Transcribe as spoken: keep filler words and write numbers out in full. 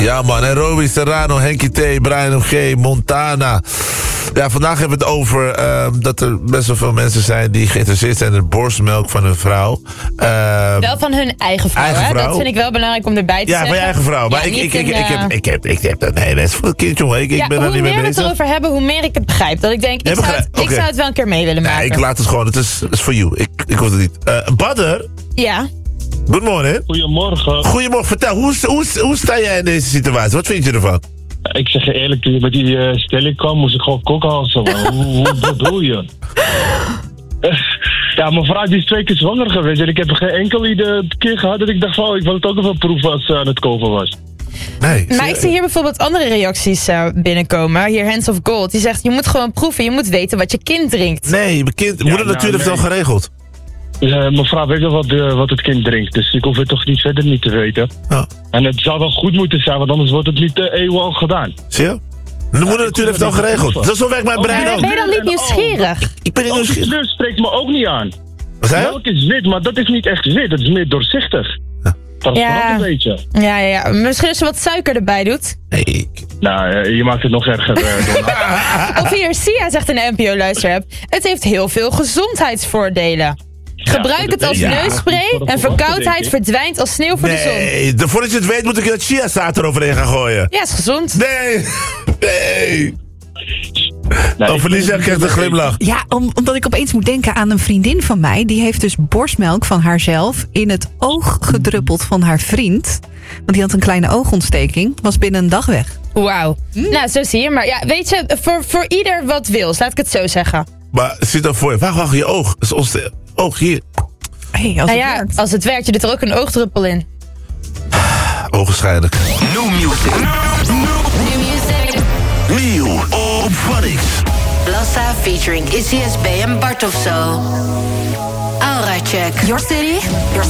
Ja man, en Roby, Serrano, Henkie T, Brian O G, Montana. Ja, vandaag hebben we het over uh, dat er best wel veel mensen zijn die geïnteresseerd zijn in de borstmelk van hun vrouw. Uh, wel van hun eigen vrouw, eigen vrouw. Hè? Dat vind ik wel belangrijk om erbij te ja, zeggen. Ja, van je eigen vrouw. Maar ja, ik, ik, ik, ik, ik heb, ik heb, ik heb, nee, dat is voor het kind, jongen. Ik, ja, ik ben er niet mee bezig. Hoe meer we het erover hebben, hoe meer ik het begrijp. Dat ik denk, ik, zou het, okay. ik zou het wel een keer mee willen maken. Nee, ik laat het gewoon. Het is voor you. Ik, ik hoef het niet. Uh, Badr? Ja? Good morning. Goedemorgen. Goedemorgen. Vertel, hoe, hoe, hoe sta jij in deze situatie? Wat vind je ervan? Ik zeg je eerlijk, toen je met die uh, stelling kwam, moest ik gewoon kokhalsen. hoe, hoe bedoel je? Ja, mijn vrouw die is twee keer zwanger geweest. En ik heb geen enkel idee, keer gehad dat ik dacht van, oh, ik wil het ook even proeven als ze aan het kopen was. Nee. Maar ik zie hier bijvoorbeeld andere reacties uh, binnenkomen. Hier Hands of Gold. Die zegt, je moet gewoon proeven. Je moet weten wat je kind drinkt. Nee, je kind, ja, moeder nou, natuurlijk nee. heeft al geregeld. Uh, mijn vrouw weet wel wat, uh, wat het kind drinkt. Dus ik hoef het toch niet verder niet te weten. Oh. En het zou wel goed moeten zijn, want anders wordt het niet uh, eeuwenlang gedaan. Zie je? De moeder ja, natuurlijk heeft al geregeld. Zo, zo werkt mijn brein ook. ook. Ben je dan niet nieuwsgierig? Ik, ik ben niet nieuwsgierig. Kleur spreekt me ook niet aan. Wat zei je? Melk is wit, maar dat is niet echt wit. Dat is meer doorzichtig. Ja. Dat is ja. een beetje. Ja, ja, ja. Misschien als je wat suiker erbij doet. Nee. Nou, uh, je maakt het nog erger. Uh, of hier, Sia zegt in de N P O-luisterapp. Het heeft heel veel gezondheidsvoordelen. Gebruik ja, het als ja. neusspray en verkoudheid verdwijnt als sneeuw voor nee, de zon. Nee, voordat je het weet moet ik dat chiazaad eroverheen gaan gooien. Ja, is gezond. Nee, nee. Nee, oh, Felicia krijgt een glimlach. Ja, om, omdat ik opeens moet denken aan een vriendin van mij. Die heeft dus borstmelk van haarzelf in het oog gedruppeld van haar vriend. Want die had een kleine oogontsteking. Was binnen een dag weg. Wauw. Hm? Nou, zo zie je. Maar ja, weet je, voor, voor ieder wat wil. Laat ik het zo zeggen. Maar zit dan voor je. Wacht, wacht, je oog. Dat is ons de, oog hier. Hey, als nou het ja, werkt. als het werkt, je doet er ook een oogdruppel in. Ogenschijnlijk. New music. New music. Nieuw op Phonics. Blassa featuring Izzy S B en Bartovso. Aura check. Your city, your